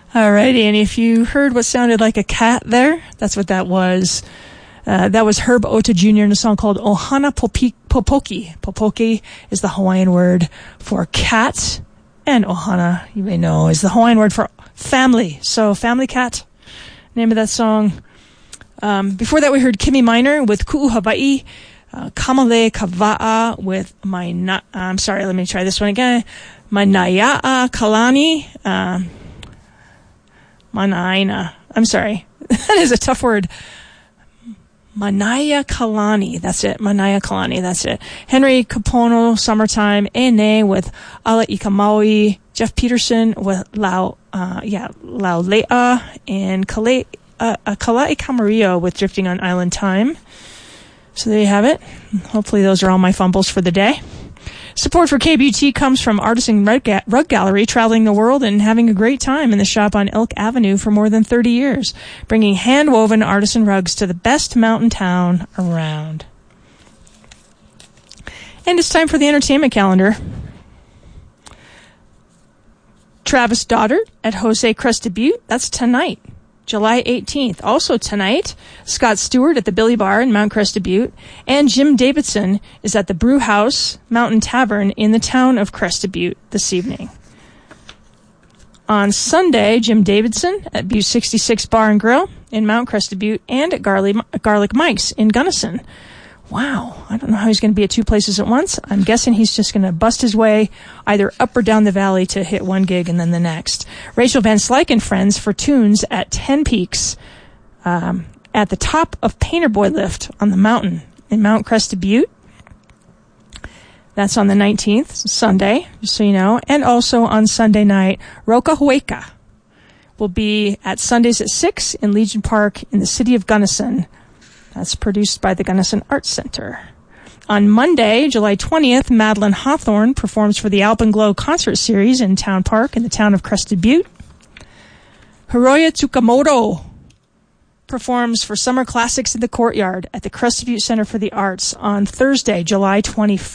Alrighty, and if you heard what sounded like a cat there, that's what that was. That was Herb Ota Jr. in a song called Ohana Popoki. Popoki is the Hawaiian word for cat, and Ohana, you may know, is the Hawaiian word for family. So, Family Cat, name of that song. Before that, we heard Kimi Minor with Ku'u Hawaii, Kamale Kava'a with I'm sorry, let me try this one again. Manaya'a Kalani, Manaina. I'm sorry. That is a tough word. Manaya Kalani. That's it. Manaya Kalani. That's it. Henry Kapono, Summertime. Ene with Ala Ikamaui. Jeff Peterson with Laulea. And Kala'i Camarillo with Drifting on Island Time. So there you have it. Hopefully those are all my fumbles for the day. Support for KBT comes from Artisan Rug Gallery, traveling the world and having a great time in the shop on Elk Avenue for more than 30 years, bringing hand-woven artisan rugs to the best mountain town around. And it's time for the entertainment calendar. Travis Doddard at Jose Cresta Butte, that's tonight. July 18th. Also tonight, Scott Stewart at the Billy Bar in Mount Cresta Butte, and Jim Davidson is at the Brew House Mountain Tavern in the town of Cresta Butte this evening. On Sunday, Jim Davidson at Butte 66 Bar and Grill in Mount Cresta Butte, and at Garlic Mike's in Gunnison. Wow, I don't know how he's going to be at two places at once. I'm guessing he's just going to bust his way either up or down the valley to hit one gig and then the next. Rachel Van Slyke and friends for tunes at 10 Peaks at the top of Painter Boy Lift on the mountain in Mount Cresta Butte. That's on the 19th, Sunday, just so you know. And also on Sunday night, Roka Hueka will be at Sundays at 6 in Legion Park in the city of Gunnison. That's produced by the Gunnison Arts Center. On Monday, July 20th, Madeline Hawthorne performs for the Alpenglow Concert Series in Town Park in the town of Cresta Butte. Hiroya Tsukamoto performs for Summer Classics in the Courtyard at the Cresta Butte Center for the Arts on Thursday, July 21st.